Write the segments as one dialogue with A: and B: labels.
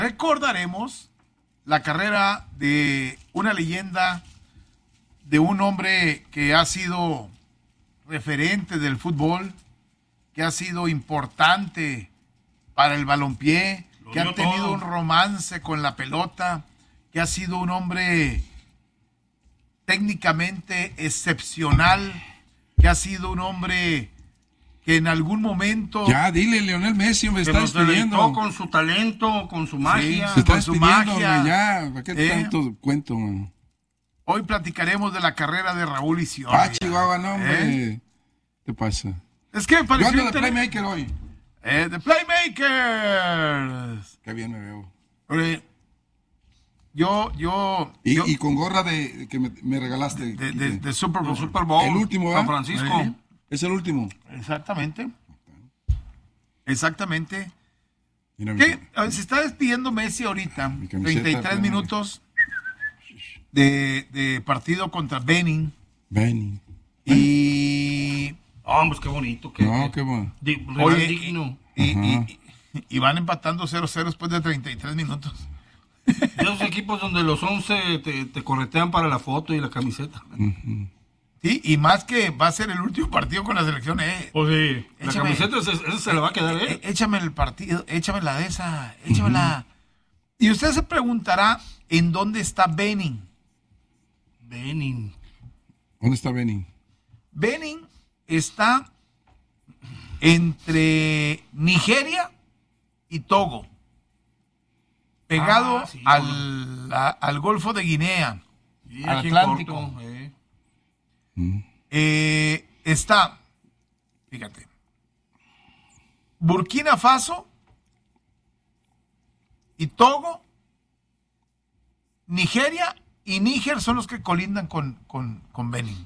A: Recordaremos la carrera de una leyenda, de un hombre que ha sido referente del fútbol, que ha sido importante para el balompié, que ha tenido un romance con la pelota, que ha sido un hombre técnicamente excepcional, que ha sido un hombre que en algún momento...
B: Ya, dile, Lionel Messi, me está despidiendo.
C: Con su talento, con su magia.
B: Sí, se está
A: con su
B: despidiendo,
A: magia.
B: Ya, ¿para qué tanto cuento, man?
A: Hoy platicaremos de la carrera de Raúl Isiordia.
B: Ah, Chihuahua, no, hombre. ¿Qué pasa?
A: Es que me
B: Yo
A: pareció
B: ando de Playmaker hoy.
A: The Playmakers.
B: Qué bien me veo.
A: Y
B: con gorra de que me regalaste.
A: de Super Bowl.
C: Super Bowl.
B: El último, ¿verdad?
C: San Francisco.
A: Sí.
B: Es el último.
A: Exactamente.
B: Mira,
A: ¿Qué? Se está despidiendo Messi ahorita.
B: Mi camiseta,
A: 33 minutos de partido contra Benin.
B: Benny.
A: Y
C: Pues qué bonito.
B: Qué bueno.
A: Oye,
C: digno.
A: y van empatando 0-0 después de 33 minutos.
C: De esos equipos donde los 11 te corretean para la foto y la camiseta.
A: Sí, y más que va a ser el último partido con la selección.
C: Pues sí. La
A: Échame.
C: camiseta esa se la va a quedar,
A: Échame el partido, échamela de esa, échamela. Y usted se preguntará, ¿en dónde está Benin?
C: Benin.
B: ¿Dónde está Benny?
A: Benin está entre Nigeria y Togo, pegado
C: Sí,
A: al Golfo de Guinea,
C: Sí,
A: al
C: aquí en
A: Atlántico.
C: corto,
A: Está, fíjate, Burkina Faso y Togo, Nigeria y Níger son los que colindan con Benin.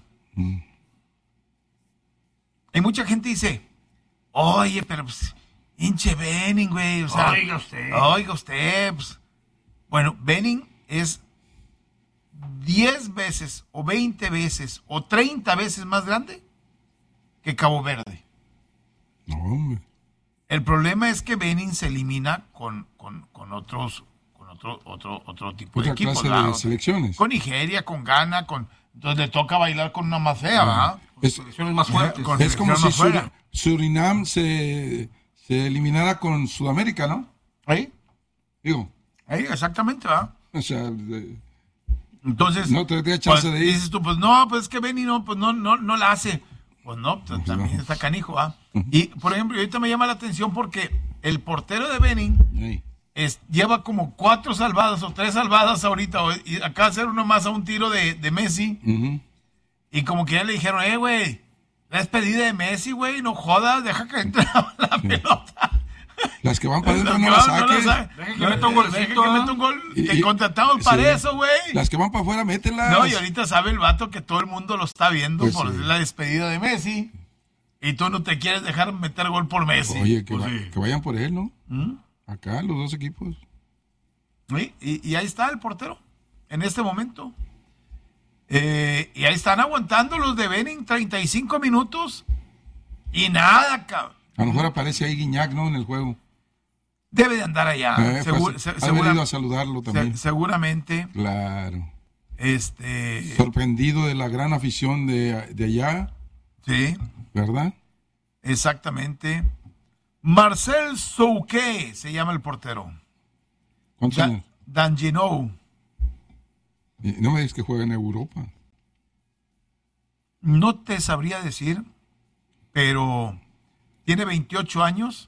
A: Hay mucha gente que dice, oye, pero pues, hinche Benin, güey. O sea,
C: Oiga usted.
A: Pues. Bueno, Benin es 10 veces o 20 veces o 30 veces más grande que Cabo Verde.
B: No, hombre.
A: El problema es que Benin se elimina con otro tipo de
B: Otra
A: equipos.
B: clase
A: ¿verdad?
B: de selecciones.
A: Con Nigeria, con Ghana, entonces le toca bailar con una más fea, ¿verdad?
C: Selecciones más fuertes.
A: Con
B: Es como si
A: selección más fuera.
B: Surinam se eliminara con Sudamérica, ¿no?
A: ¿Ahí?
B: Digo,
A: Exactamente, ¿verdad?
B: o sea,
A: Entonces,
B: no tendría chance de ir.
A: dices tú, pues no, pues es que Benny no la hace. Pues no, pues también está canijo, ¿ah? Y, por ejemplo, ahorita me llama la atención porque el portero de Benin
B: Ey.
A: lleva como 4 salvadas o 3 salvadas ahorita, y acaba de hacer uno más a un tiro de Messi, y como que ya le dijeron, güey, la despedida de Messi, güey, no jodas, deja que entre la pelota.
B: Las que van para adentro no
A: Las
B: las
A: que van,
B: saques.
C: Deja que meta un golcito,
A: Deja que meta un gol,
B: Y-
A: que contratamos para
B: sí.
A: eso, güey.
B: Las que van para afuera, mételas.
A: No, y ahorita sabe el vato que todo el mundo lo está viendo
B: Pues
A: por
B: sí.
A: la despedida de Messi. Y tú no te quieres dejar meter gol por Messi.
B: Oye,
A: Pues
B: que vayan por él, ¿no?
A: ¿Mm?
B: Acá, los dos equipos.
A: Sí, y ahí está el portero, en este momento. Y ahí están aguantando los de Benin 35 minutos. Y nada, cabrón.
B: A lo mejor aparece ahí Guiñac, ¿no? En el juego.
A: Debe de andar allá.
B: Ha venido a saludarlo también.
A: Seguramente.
B: Claro.
A: Sí.
B: Sorprendido de la gran afición de allá, ¿verdad?
A: Exactamente. Marcel Souquet se llama el portero.
B: ¿Cuántos años?
A: Danginou.
B: No me digas que juega en Europa.
A: No te sabría decir, pero tiene 28 años.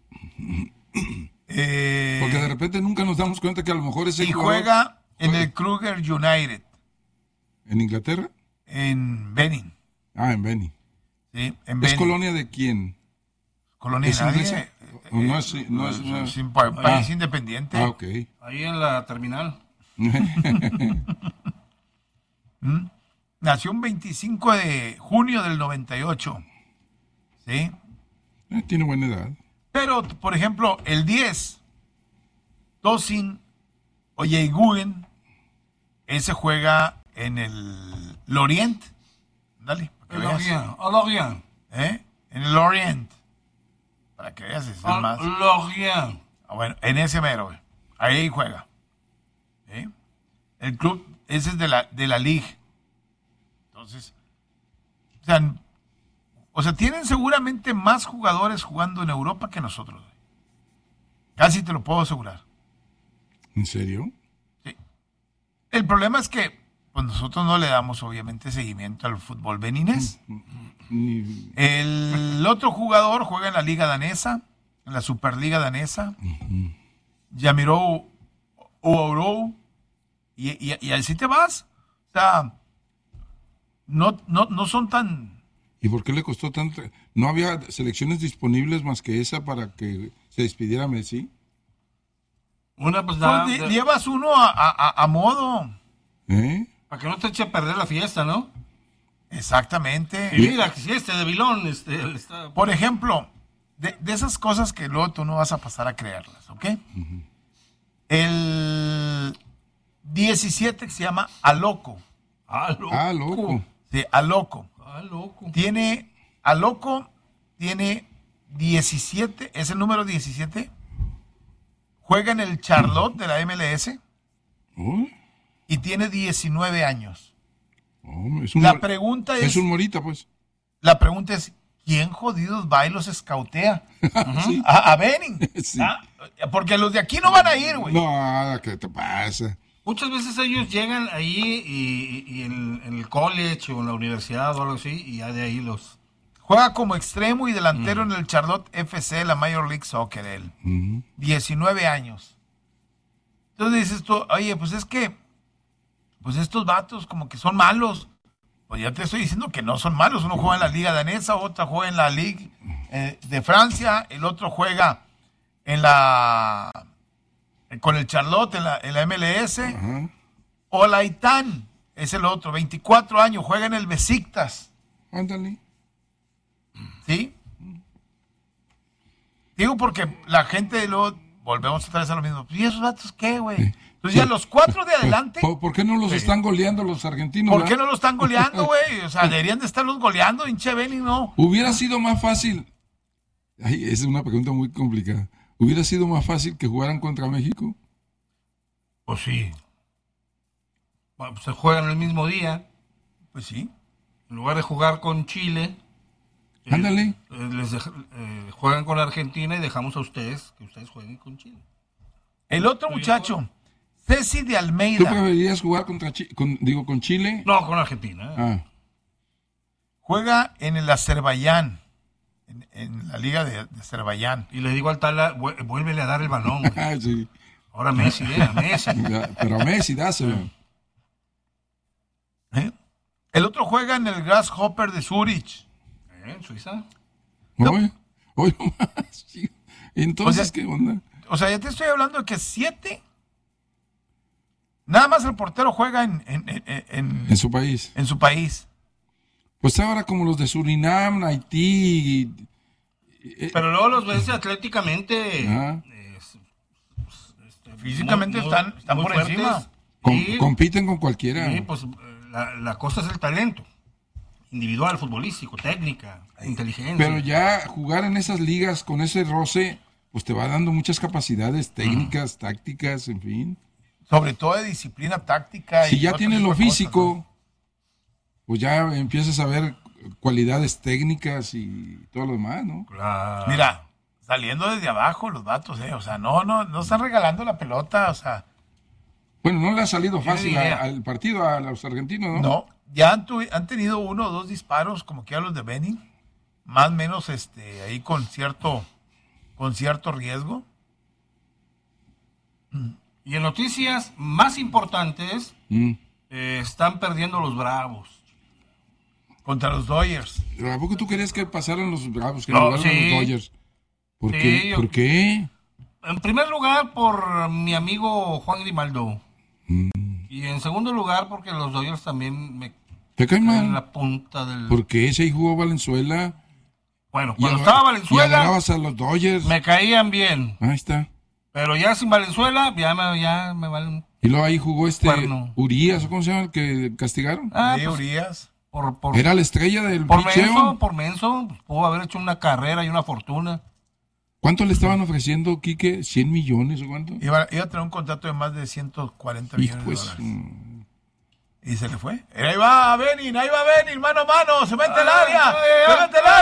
B: Porque de repente nunca nos damos cuenta que a lo mejor ese
A: Y
B: jugador
A: juega en el Kruger United,
B: ¿En Inglaterra?
A: en Benin.
B: En Benin.
A: ¿Sí?
B: ¿Es
A: En Benin.
B: colonia de quién?
A: Colonia
B: ¿Es
A: de nadie.
B: inglesa? ¿O no es
A: Es un país independiente.
B: Ok.
C: Ahí en la terminal.
A: Nació un 25 de junio del 98. ¿Sí?
B: Tiene buena edad.
A: Pero, por ejemplo, el 10, Tosin Oyeguren, ese juega en el Lorient. Dale, para que veas.
C: Lorient.
A: En el Lorient. Para que veas, es más.
C: Lorient.
A: Bueno, en ese mero, güey. Ahí juega. ¿Sí? El club, ese es de la Liga. Entonces, o sea, tienen seguramente más jugadores jugando en Europa que nosotros. Casi te lo puedo asegurar.
B: ¿En serio?
A: Sí. El problema es que pues nosotros no le damos obviamente seguimiento al fútbol beninés. El otro jugador juega en la liga danesa, en la Superliga danesa. Yamiro Ouro. Y así te vas. O sea, no son tan...
B: ¿Y por qué le costó tanto? ¿No había selecciones disponibles más que esa para que se despidiera Messi?
C: Una, pues,
A: llevas uno a modo.
C: Para que no te eche a perder la fiesta, ¿no?
A: Exactamente.
C: Y mira, si de Vilón, está...
A: Por ejemplo, de esas cosas que luego tú no vas a pasar a creerlas, ¿ok? El 17 que se llama Aloco.
B: Loco.
A: Sí, Aloco.
C: Loco.
A: Aloco tiene 17, es el número 17. Juega en el Charlotte de la MLS. Y tiene 19 años. La pregunta es...
B: Es un morita, pues.
A: La pregunta es, ¿quién jodidos va y los escautea?
B: Sí.
A: A Benin.
B: Sí.
A: Porque los de aquí no van a ir, güey.
B: No, ¿qué te pasa?
C: Muchas veces ellos llegan ahí y en el college o en la universidad o algo así, y ya de ahí los...
A: Juega como extremo y delantero en el Charlotte FC, la Major League Soccer, él. 19 años. Entonces dices tú, oye, pues es que, pues estos vatos como que son malos. Pues ya te estoy diciendo que no son malos. Uno juega en la Liga Danesa, otro juega en la Ligue de Francia, el otro juega con el Charlotte en la MLS. Olaitán es el otro, 24 años, juega en el Besiktas.
B: Ándale.
A: ¿Sí? Digo porque la gente luego volvemos otra vez a lo mismo. ¿Y esos datos qué, güey? Entonces ya los 4 de adelante...
B: ¿Por qué no los están goleando los argentinos?
A: ¿Por qué no los están goleando, güey? O sea, deberían de estarlos goleando, hinche Benin, ¿no?
B: Hubiera sido más fácil... Ay, esa es una pregunta muy complicada. ¿Hubiera sido más fácil que jugaran contra México?
C: Pues sí. Bueno, pues se juegan el mismo día.
A: Pues sí.
C: En lugar de jugar con Chile...
B: Ándale.
C: Juegan con Argentina y dejamos a ustedes que ustedes jueguen con Chile.
A: El otro muchacho, Ceci de
B: ¿Tú
A: Almeida,
B: preferirías jugar con Chile?
C: No, con Argentina.
A: juega en el Azerbaiyán, en la liga de Azerbaiyán.
C: Y le digo al Tala, vuélvele a dar el balón, güey.
B: Sí.
C: Ahora Messi, Messi.
B: Pero a Messi, dáselo.
A: El otro juega en el Grasshopper de Zurich.
C: ¿En Suiza?
B: Hoy nomás. Sí. Entonces, ¿qué onda?
A: O sea, ya te estoy hablando de que 7. Nada más el portero juega
B: En su país.
A: En su país.
B: Pues ahora como los de Surinam, Haití.
C: Pero luego los ves atléticamente.
A: Físicamente están
C: muy
A: por
C: fuertes.
A: encima.
B: Compiten con cualquiera.
C: Sí, pues la cosa es el talento. Individual, futbolístico, técnica, inteligencia.
B: Pero ya jugar en esas ligas con ese roce, pues te va dando muchas capacidades técnicas, tácticas, en fin.
A: Sobre todo de disciplina táctica.
B: Si
A: y
B: ya
A: otro
B: tienes
A: tipo
B: lo
A: de
B: físico,
A: cosas, ¿no?
B: pues ya empiezas a ver cualidades técnicas y todo lo demás, ¿no?
C: Claro.
A: Mira, saliendo desde abajo los vatos, o sea, no están regalando la pelota, o sea.
B: Bueno, no le ha salido
C: Tiene
B: fácil
C: idea.
B: al partido a los argentinos, ¿no?
A: No, ya han tenido 1 o 2 disparos, como que a los de Benin, más o menos ahí con cierto riesgo.
C: Y en noticias más importantes, están perdiendo los Bravos.
A: Contra los Dodgers.
B: ¿Pero a poco tú querías que pasaran los Bravos, que
C: No,
B: jugaran
C: sí.
B: los Dodgers? ¿Por
C: Sí,
B: qué?
C: yo-
B: ¿Por qué?
C: En primer lugar, por mi amigo Juan Grimaldo. Y en segundo lugar, porque los Dodgers también me
B: ¿Te cae
C: en
B: mal?
C: la punta del...
B: ¿Por qué? Si ahí jugó Valenzuela.
C: Bueno,
B: Y
C: cuando
B: aga-
C: estaba
B: Y
C: Valenzuela,
B: agarrabas a los Dodgers.
C: me caían bien.
B: Ahí está.
C: Pero ya sin Valenzuela, ya me valen...
B: Y luego ahí jugó
C: Cuerno.
B: Urias, ¿o cómo se llama el que castigaron?
A: Sí,
C: pues,
A: Urias.
C: por
B: Era la estrella del picheo.
C: menso, pudo haber hecho una carrera y una fortuna.
B: ¿Cuánto le estaban ofreciendo, Quique? ¿100 millones o cuánto?
A: Iba a tener un contrato de más de 140 millones
B: Pues,
A: de dólares. Y se le fue. Ahí va Benin, mano a mano, se mete el área. ¡Se mete el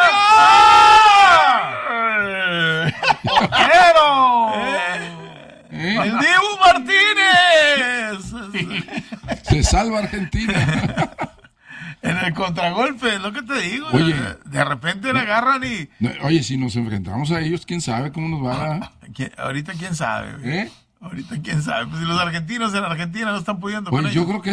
A: área! ¡Portero! ¡El Dibu Martínez!
B: Se salva Argentina.
A: En el contragolpe, es lo que te digo.
B: Oye.
A: De repente le agarran y...
B: No, oye, si nos enfrentamos a ellos, quién sabe cómo nos va.
A: Ahorita quién sabe. Güey.
B: ¿Eh?
A: Ahorita quién sabe. Pues si los argentinos en Argentina no están pudiendo
B: Pues
A: con
B: yo
A: ellos.
B: creo que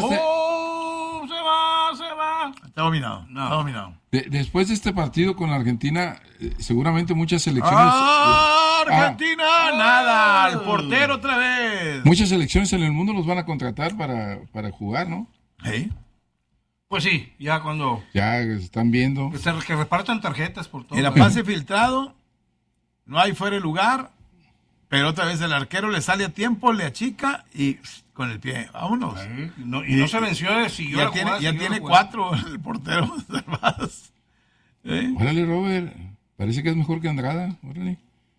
C: Se va.
A: Está dominado. Está dominado.
B: después de este partido con la Argentina, seguramente muchas selecciones...
A: Argentina, nada. El portero otra vez.
B: Muchas selecciones en el mundo los van a contratar para jugar, ¿no?
A: ¿Sí?
C: Pues sí, ya cuando...
B: Ya están viendo.
C: Que repartan tarjetas por todo.
A: En la pase filtrado, no hay fuera de lugar, pero otra vez el arquero le sale a tiempo, le achica y con el pie, vámonos.
C: No se venció, siguió
A: Ya
C: la
A: tiene,
C: jugada,
A: ya
C: siguió
A: tiene
C: la jugada.
A: 4 el portero salvados.
B: Órale, Robert. Parece que es mejor que Andrada. Órale.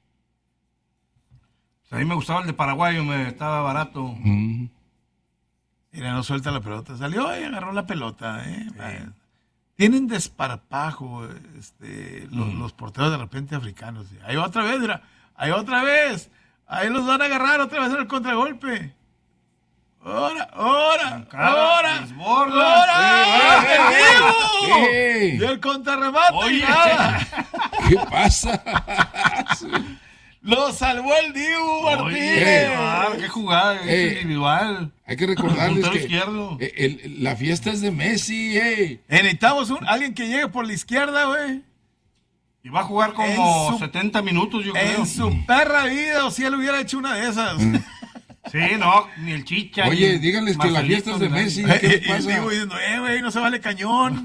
C: A mí me gustaba el de Paraguayo, me estaba barato.
A: Mira, no suelta la pelota. Salió y agarró la pelota. Tienen desparpajo los porteros de repente africanos. Ahí otra vez, mira. Ahí otra vez. Ahí los van a agarrar otra vez en el contragolpe. ¡Ahora!
B: ¡Ey!
A: Y el contrarremate.
C: Oye.
B: ¿Qué pasa?
A: Lo salvó el Dibu Martínez.
C: ¡Qué jugada! Es individual.
B: Hay que recordarles
C: Puntero
B: que
C: izquierdo.
B: La fiesta es de Messi.
A: Necesitamos alguien que llegue por la izquierda, güey.
C: Y va a jugar como 70 minutos, yo creo.
A: En su perra vida, o si él hubiera hecho una de esas.
C: Sí, no, ni el Chicha.
B: Oye,
C: ni
B: díganles que la fiesta es de
C: Marcelito,
B: Messi. ¿Qué le
A: Y el
B: pasa?
A: Dibu diciendo, güey, no se vale cañón.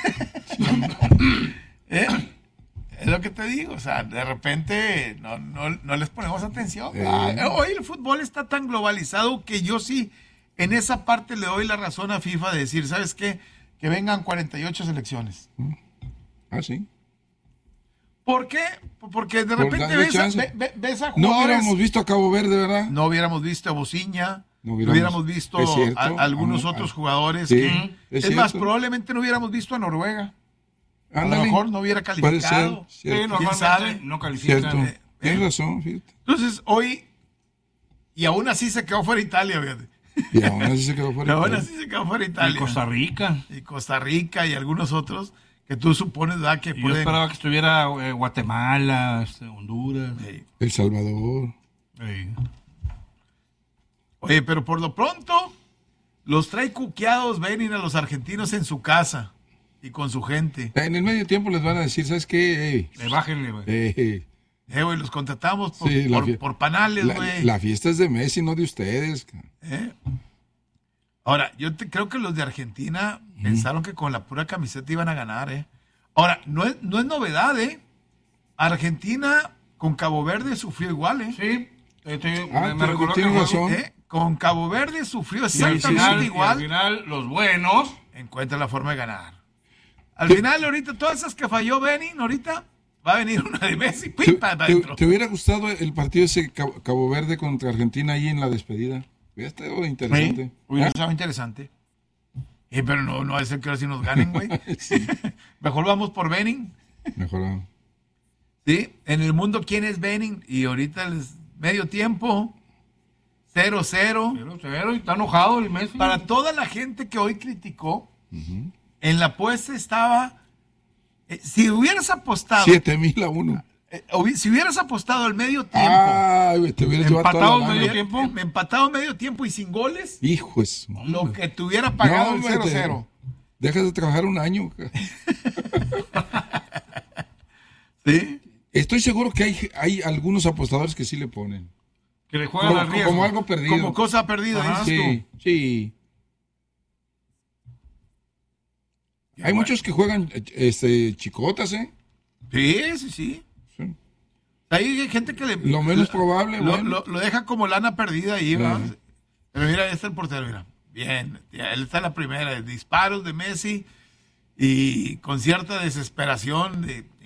A: Es lo que te digo, o sea, de repente no les ponemos atención. Hoy el fútbol está tan globalizado que yo sí, en esa parte le doy la razón a FIFA de decir, ¿sabes qué? Que vengan 48 selecciones.
B: Ah, sí.
A: ¿Por qué? Porque de
B: Por
A: repente
B: darle
A: ves
B: chance.
A: ves a
B: No
A: jugadores...
B: hubiéramos visto a Cabo Verde, ¿verdad?
A: No hubiéramos visto a Bociña,
B: No
A: no
B: hubiéramos-
A: hubiéramos visto
B: es cierto,
A: a algunos otros jugadores.
B: Sí,
A: que,
B: es
A: es más,
B: cierto.
A: probablemente no hubiéramos visto a Noruega. A
B: Ándale.
A: lo mejor no hubiera
B: Puede
A: calificado.
B: ser.
C: Sí,
B: Cierto.
C: normalmente
A: sabe?
C: no califican.
B: Cierto. Tienes razón, fíjate.
A: Entonces, hoy, y aún así se quedó fuera Italia, fíjate.
B: Y aún así se quedó
A: Y
B: fuera.
A: aún así se quedó fuera
C: Y
A: Italia.
C: Costa Rica.
A: Y Costa Rica y algunos otros que tú supones, ¿verdad? Que
C: Y yo
A: pueden...
C: esperaba que estuviera Guatemala, Honduras.
A: Sí.
B: El Salvador.
C: Sí.
A: Oye, pero por lo pronto, los trae cuqueados Benin a los argentinos en su casa y con su gente.
B: En el medio tiempo les van a decir, ¿sabes qué?
C: Bájenle, güey.
A: Güey, los contratamos por,
B: Sí,
A: por panales, güey.
B: la fiesta es de Messi, no de ustedes.
A: Ahora, creo que los de Argentina pensaron que con la pura camiseta iban a ganar, Ahora, no es novedad, Argentina con Cabo Verde sufrió igual,
C: Sí.
B: Ah,
C: recordó
B: tienes
C: que
B: razón.
A: Con Cabo Verde sufrió
C: Y al
A: exactamente
C: final,
A: igual.
C: al final, los buenos.
A: Encuentra la forma de ganar. Al final, ahorita, todas esas que falló Benin, ahorita va a venir una de Messi, ¡pim! para adentro.
B: ¿Te hubiera gustado el partido ese Cabo Verde contra Argentina ahí en la despedida? Hubiera estado interesante.
A: Sí, hubiera estado interesante. Pero no va a ser que ahora sí nos ganen, güey. Mejor vamos por Benin.
B: Mejor.
A: Sí, en el mundo, ¿quién es Benin? Y ahorita medio tiempo, 0-0.
C: 0-0 y está enojado el Messi.
A: Para toda la gente que hoy criticó, en la apuesta estaba, si hubieras apostado,
B: 7,000-1.
A: si hubieras apostado al medio tiempo,
B: Ay, te hubieras llevado
C: Empatado
B: toda la
C: medio
B: lana.
C: tiempo.
A: empatado medio tiempo y sin goles,
B: Hijo de su-
A: lo que te hubiera pagado el
B: hombre,
A: 0-0.
B: Dejas de trabajar un año.
A: ¿Sí?
B: Estoy seguro que hay algunos apostadores que sí le ponen.
C: Que le juegan al riesgo.
B: Como algo perdido.
A: Como cosa perdida,
C: Ajá.
A: dices
B: Sí, sí. Hay
A: bueno.
B: muchos que juegan chicotas, ¿eh?
A: tú. Sí.
B: Sí.
A: Hay gente que le...
B: Lo menos probable, bueno.
A: Lo deja como lana perdida ahí, ¿va? Pero mira, este es el portero, mira. Bien, ya, él está en la primera, disparos de Messi y con cierta desesperación,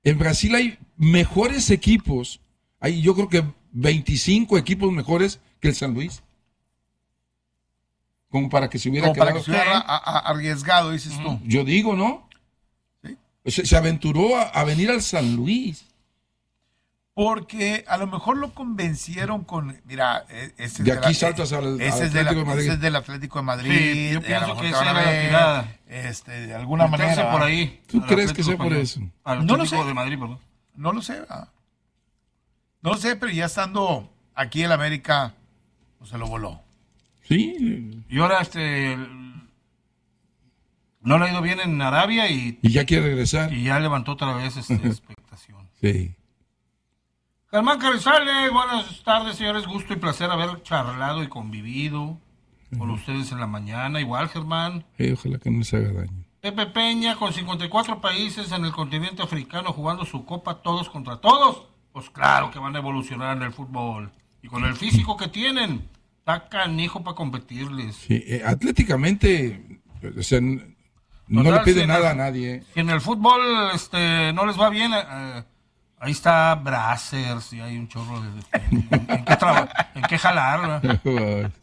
B: En Brasil hay mejores equipos. Hay yo creo que 25 equipos mejores que el San Luis. Como para que se hubiera
A: Como para
B: quedado.
A: que estuviera arriesgado, dices tú.
B: Yo digo, ¿no?
A: Sí.
B: Se aventuró a venir al San Luis.
A: Porque a lo mejor lo convencieron con, mira, ese
B: De aquí saltas al Atlético de Madrid.
A: Ese es del Atlético de Madrid.
C: Sí, yo
A: a
C: pienso
A: lo mejor
C: que
A: te
C: esa
A: van a
C: era la
A: ver,
C: tirada.
A: de alguna
C: Meterse
A: manera.
C: por ahí.
B: ¿Tú
C: al
B: crees que sea
C: Atlético
B: por
C: Español.
B: eso?
C: Al
A: No lo
C: Atlético
A: sé.
C: de Madrid, perdón.
A: No lo sé, ¿verdad? No lo sé, pero ya estando aquí el América, pues se lo voló.
B: Sí.
C: Y ahora no le ha ido bien en Arabia
B: Y ya quiere regresar.
C: y ya levantó otra vez expectación.
B: Sí.
C: Germán Carrizales, buenas tardes, señores. Gusto y placer haber charlado y convivido con ustedes en la mañana. Igual, Germán.
B: Ojalá que no les haga daño.
C: Pepe Peña, con 54 países en el continente africano jugando su copa todos contra todos, pues claro que van a evolucionar en el fútbol. Y con el físico que tienen, está canijo para competirles.
B: Sí, atléticamente, o sea, no
C: Total,
B: le pide
C: si
B: nada a
C: en el-
B: nadie.
C: Si en el fútbol no les va bien, ahí está Brazzers y hay un chorro de... ¿En qué jalar? ¿verdad?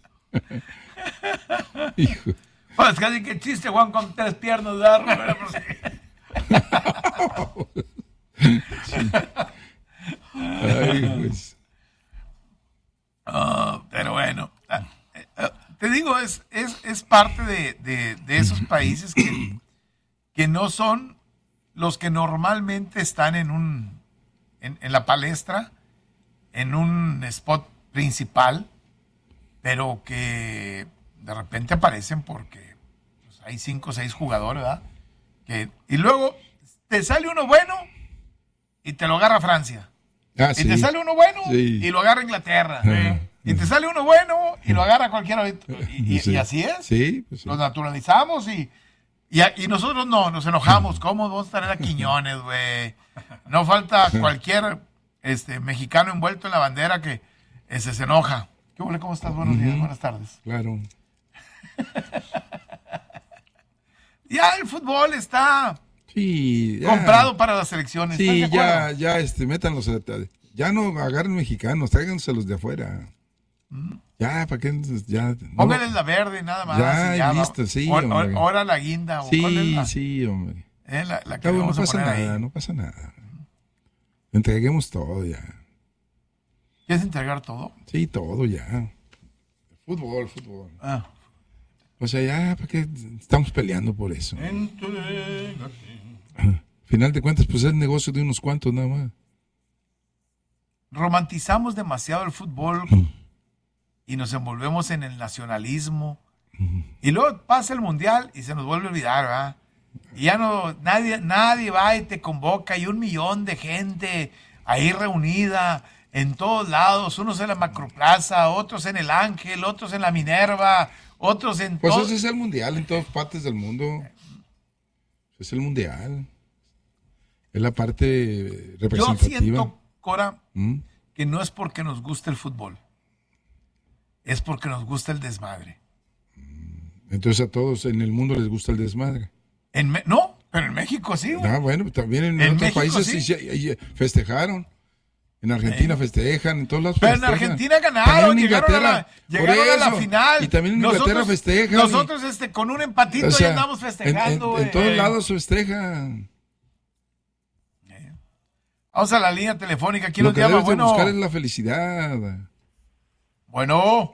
B: Hijo.
A: Pues casi que chiste, Juan, con 3 piernas, ¿verdad?
B: Ay, pues.
A: Pero bueno, te digo, es parte de esos países que no son los que normalmente están en la palestra, en un spot principal, pero que de repente aparecen porque pues, hay 5 o 6 jugadores, ¿verdad? Y luego te sale uno bueno y te lo agarra Francia.
B: Ah,
A: Y
B: sí.
A: te sale uno bueno
B: Sí.
A: y lo agarra Inglaterra.
B: Ajá.
A: Y te sale uno bueno y lo agarra cualquiera. Y
B: Sí.
A: así es.
B: Sí, pues sí.
A: Los naturalizamos y nosotros no, nos enojamos. ¿Cómo vamos a tener a Quiñones, güey? No falta cualquier mexicano envuelto en la bandera que se enoja. ¿Qué huele? ¿Cómo estás? Buenos días, buenas tardes.
B: Claro.
A: Ya el fútbol está
B: Sí, ya.
A: comprado para las elecciones.
B: Sí,
A: ¿Estás de acuerdo?
B: ya, métanlos. Ya no agarren mexicanos, tráiganselos de afuera. Ya, ¿para qué? Ya. no.
A: Pónganles la verde y nada más.
B: Ya,
A: y
B: listo, sí,
A: Ahora
B: hombre.
A: la guinda. O
B: Sí,
A: ponle
B: sí, hombre.
A: la que
B: No, no
A: vamos a
B: pasa
A: poner
B: nada,
A: ahí.
B: no pasa nada. Entreguemos todo ya.
A: ¿Quieres entregar todo?
B: Sí, todo ya. Fútbol.
A: Ah.
B: O sea, ya, ¿para qué estamos peleando por eso?
C: Entrégate.
B: Final de cuentas, pues es negocio de unos cuantos nada más.
A: Romantizamos demasiado el fútbol y nos envolvemos en el nacionalismo. Y luego pasa el mundial y se nos vuelve a olvidar, ¿verdad? Y ya no, nadie va y te convoca y 1 millón de gente ahí reunida en todos lados, unos en la Macroplaza, otros en el Ángel, otros en la Minerva, otros en
B: Pues
A: todo.
B: ese es el mundial en todas partes del mundo. Es el mundial. Es la parte
A: Yo
B: representativa.
A: siento, Cora,
B: ¿Mm?
A: que no es porque nos guste el fútbol, es porque nos gusta el desmadre.
B: Entonces a todos en el mundo les gusta el desmadre.
A: No, pero en México sí, güey.
B: Ah, bueno, también en
A: En
B: otros
A: México
B: países
A: sí.
B: sí festejaron. En Argentina festejan, en todos lados
A: Pero en
B: festejan.
A: Argentina ganaron,
B: También en
A: llegaron a
B: Inglaterra.
A: la final.
B: Y también en Inglaterra festejan.
A: Nosotros con un empatito
B: O sea,
A: ya andamos festejando.
B: en todos lados festejan.
A: Vamos a la línea telefónica. ¿Quién
B: Lo
A: nos
B: que
A: llama?
B: debes de
A: Bueno,
B: buscar es la felicidad.
A: bueno.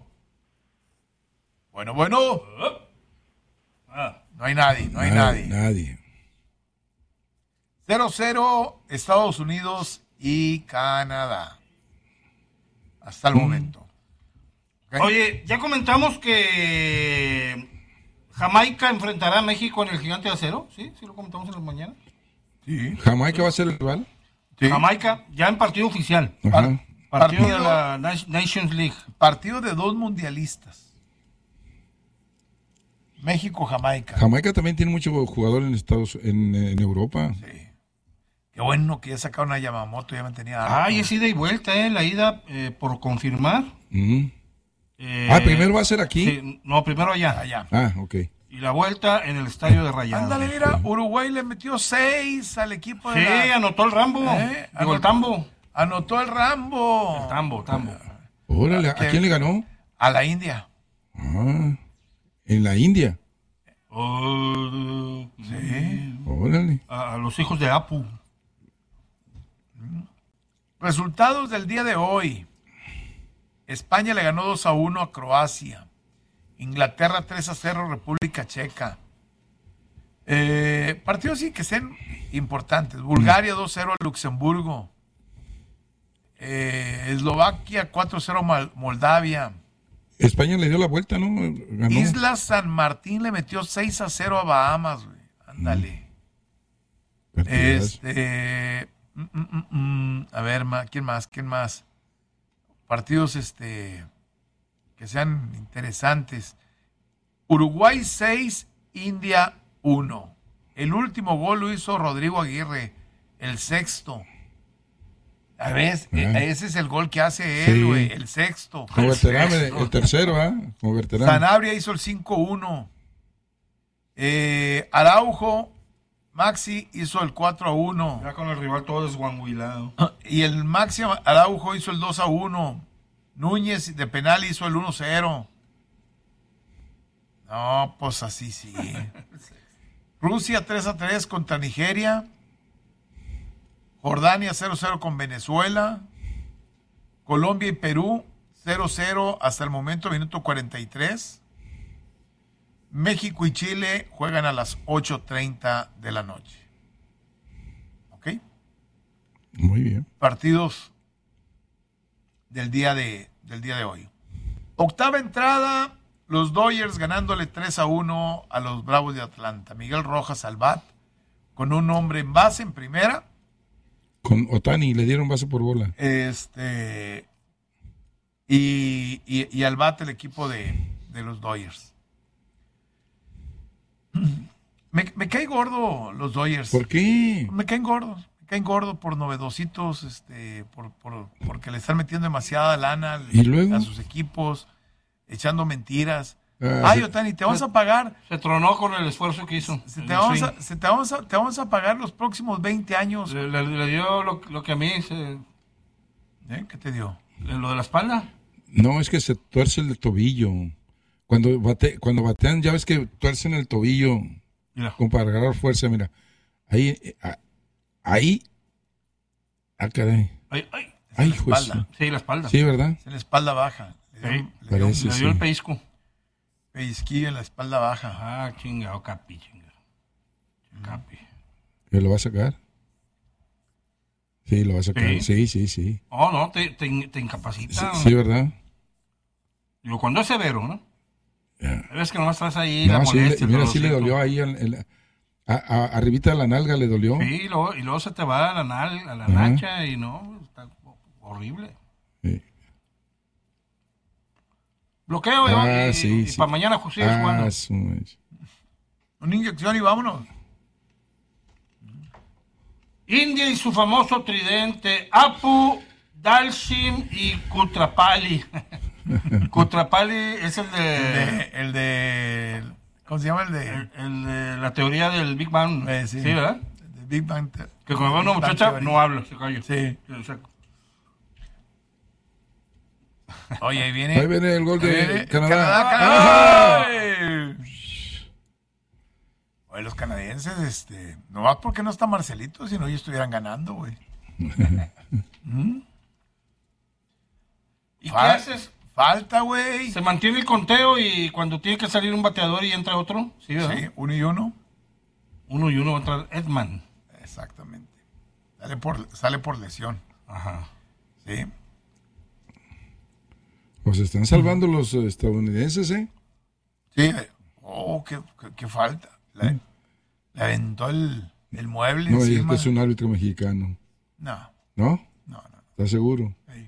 A: No hay nadie.
B: Nadie.
A: 0-0 Estados Unidos y Canadá. Hasta el momento. ¿Ok?
C: Oye, ya comentamos que Jamaica enfrentará a México en el Gigante de Acero, ¿sí? ¿Sí lo comentamos en la mañana?
A: Sí.
B: ¿Jamaica va a ser el rival?
A: Sí.
C: Jamaica, ya en partido oficial.
B: Ajá.
C: Partido de la Nations League.
A: Partido de 2 mundialistas. México-Jamaica.
B: Jamaica también tiene mucho jugador en Europa.
A: Sí. Qué bueno que ya sacaron a Yamamoto, ya me tenía.
C: Ay, es ida y vuelta, la ida por confirmar.
B: Primero va a ser aquí.
C: Sí, no, primero allá.
A: Allá.
B: Ah, ok.
C: Y la vuelta en el estadio de Rayados.
A: Ándale, mira, Uruguay le metió 6 al equipo de
C: Sí, anotó el Rambo. Digo, el Tambo.
A: Anotó el Rambo.
C: El Tambo.
B: Órale, ¿a quién le ganó?
A: A la India.
B: Ah, en la India.
A: Sí.
B: Órale.
C: A los hijos de Apu.
A: Resultados del día de hoy. España le ganó 2-1 a Croacia. Inglaterra 3-0 República Checa. Partidos sí que sean importantes. Bulgaria 2-0 a Luxemburgo. Eslovaquia 4-0 Moldavia.
B: España le dio la vuelta, ¿no? Ganó.
A: Isla San Martín le metió 6-0 a Bahamas, güey. Ándale. A ver, ¿quién más? Partidos que sean interesantes. Uruguay 6, India 1. El último gol lo hizo Rodrigo Aguirre, el sexto. A ver, ese es el gol que hace él, güey, el sexto.
B: Como veterano, el tercero, como veterano.
A: Sanabria hizo el 5-1. Araujo, Maxi hizo el 4-1.
C: Ya con el rival todo desguanguilado.
A: Y el Maxi Araujo hizo el 2-1. Núñez de penal hizo el 1-0. No, pues así sí. Rusia 3-3 contra Nigeria. Jordania 0-0 con Venezuela. Colombia y Perú 0-0 hasta el momento, minuto 43. México y Chile juegan a las 8:30 de la noche. ¿Ok?
B: Muy bien.
A: Partidos del día de hoy. Octava entrada, los Dodgers ganándole 3-1 a los Bravos de Atlanta. Miguel Rojas al bat, con un hombre en base en primera.
B: Con Otani le dieron base por bola.
A: Y al bat el equipo de los Dodgers. Me caen gordo los Dodgers.
B: ¿Por qué?
A: Me caen gordos por novedositos, porque le están metiendo demasiada lana a sus equipos, echando mentiras. Ay, Otani, te vamos a pagar.
C: Se tronó con el esfuerzo que hizo.
A: Te vamos a pagar los próximos 20 años.
C: Le dio lo que a mí se...
A: ¿Qué te dio?
C: ¿Lo de la espalda?
B: No, es que se tuerce el tobillo. Cuando batean, ya ves que tuercen el tobillo.
C: Mira.
B: Como para agarrar fuerza, mira. Ahí. Caray.
C: Ay,
A: la espalda.
C: Sí, la espalda.
B: Sí, ¿verdad?
A: Es en la espalda baja.
C: Le dio el pellizco.
A: Pellizquillo en la espalda baja.
C: Ah, chingado, Capi.
B: ¿Y lo va a sacar? Sí, lo va a sacar. Sí.
C: Oh, no, te incapacita.
B: Sí, ¿verdad?
C: Digo, cuando es severo, ¿no?
B: Yeah.
C: Ves que nomás estás ahí,
B: no,
C: la molestia.
B: mira, sí le dolió ahí, arribita de la nalga le dolió.
C: Sí, y luego se te va a la nacha y no, está horrible.
B: Sí.
C: Bloqueo y para mañana sigues jugando.
A: Una inyección y vámonos.
C: India y su famoso tridente, Apu, Dalsim y Kutrapali. Kutrapali es el de
A: ¿cómo se llama? El
C: de la teoría del Big Bang.
A: Sí,
C: ¿verdad?
A: El Big Bang.
C: Que cuando ve una muchacha no habla, se calla.
A: Sí.
C: Exacto.
A: Oye, ahí viene
B: el gol de Canadá.
A: ¡Canadá! Oye, los canadienses, no va porque no está Marcelito, si no ellos estuvieran ganando, güey.
C: ¿Y qué haces?
A: Falta, güey.
C: Se mantiene el conteo y cuando tiene que salir un bateador y entra otro. Sí, ¿verdad?
A: Sí, 1-1.
C: 1-1 va a entrar Edman.
A: Exactamente. Sale por lesión.
C: Ajá.
A: Sí.
B: Pues están salvando los estadounidenses, ¿eh?
A: Sí. Oh, qué falta. Le aventó el mueble encima.
B: No, es un árbitro mexicano.
A: No.
B: ¿No?
A: No.
B: ¿Estás seguro?
A: Sí.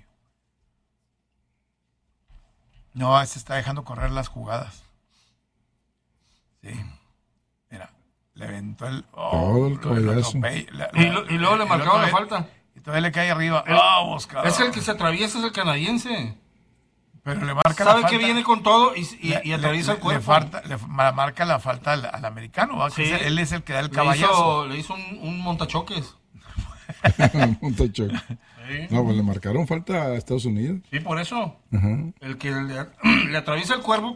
A: No, se está dejando correr las jugadas. Sí. Mira, le aventó
B: todo el cabezazo.
C: Y luego le marcaron la falta.
A: Y todavía le cae arriba. Vamos, cabrón.
C: Es el que se atraviesa, es el canadiense.
A: Pero le marca
C: sabe
A: la
C: que
A: falta.
C: viene con todo y atraviesa el cuerpo.
A: Le marca la falta al americano, ¿va?
C: Sí.
A: Él es el que da el caballazo.
C: Le hizo un montachoques.
B: Un tocho.
C: Sí.
B: No, pues le marcaron falta a Estados Unidos.
C: Sí, por eso.
B: Ajá.
C: El que le atraviesa el cuerpo